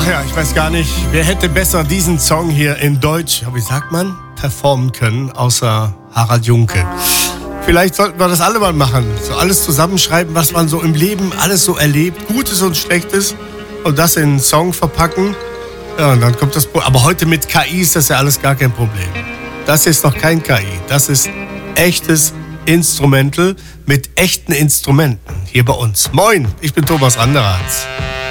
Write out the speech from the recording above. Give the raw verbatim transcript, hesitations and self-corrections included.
Ach ja, ich weiß gar nicht, wer hätte besser diesen Song hier in Deutsch, wie sagt man, performen können, außer Harald Junke. Vielleicht sollten wir das alle mal machen, so alles zusammenschreiben, was man so im Leben alles so erlebt, Gutes und Schlechtes, und das in einen Song verpacken. Ja, und dann kommt das Problem. Aber heute mit K I ist das ja alles gar kein Problem. Das ist noch kein K I, das ist echtes Instrumental mit echten Instrumenten hier bei uns. Moin, ich bin Thomas Anderhans.